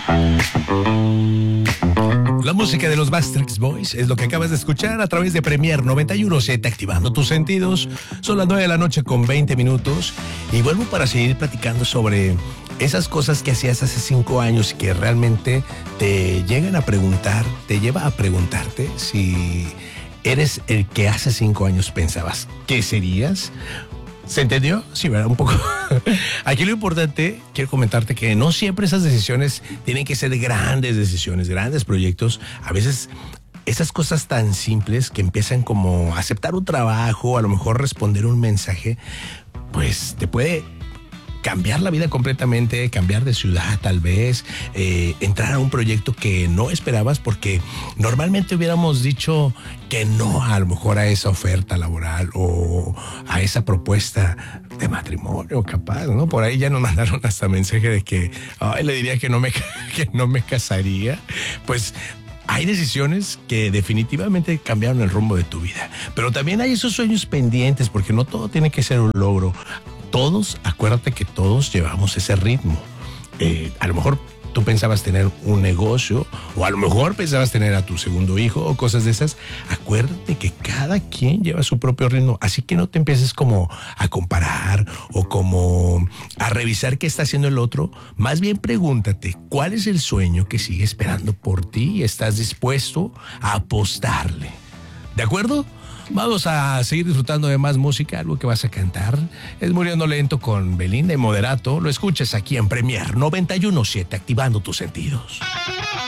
La música de los Backstreet Boys es lo que acabas de escuchar a través de Premier 91.7, activando tus sentidos. Son las 9 de la noche con 20 minutos y vuelvo para seguir platicando sobre esas cosas que hacías hace 5 años que realmente te llegan a preguntar, te lleva a preguntarte si eres el que hace 5 años pensabas que serías. ¿Se entendió? Sí, ¿verdad? Un poco. Aquí lo importante, quiero comentarte que no siempre esas decisiones tienen que ser grandes decisiones, grandes proyectos. A veces esas cosas tan simples que empiezan como aceptar un trabajo, a lo mejor responder un mensaje, pues te puede cambiar la vida completamente, cambiar de ciudad tal vez, entrar a un proyecto que no esperabas porque normalmente hubiéramos dicho que no a lo mejor a esa oferta laboral o a esa propuesta de matrimonio capaz, ¿no? Por ahí ya nos mandaron hasta mensaje de que le diría que no me casaría. Pues hay decisiones que definitivamente cambiaron el rumbo de tu vida, pero también hay esos sueños pendientes porque no todo tiene que ser un logro. Todos, acuérdate que todos llevamos ese ritmo. A lo mejor tú pensabas tener un negocio o a lo mejor pensabas tener a tu segundo hijo o cosas de esas. Acuérdate que cada quien lleva su propio ritmo, así que no te empieces como a comparar o como a revisar qué está haciendo el otro. Más bien pregúntate, ¿cuál es el sueño que sigue esperando por ti y estás dispuesto a apostarle? ¿De acuerdo? Vamos a seguir disfrutando de más música. Algo que vas a cantar es Muriendo Lento con Belinda y Moderato. Lo escuchas aquí en Premier 91.7, activando tus sentidos.